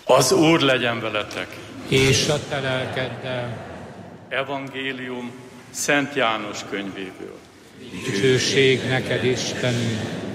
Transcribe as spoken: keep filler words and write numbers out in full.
Az Úr legyen veletek. És a te lelkeddel. Evangélium Szent János könyvéből. Dicsőség neked, Istenünk.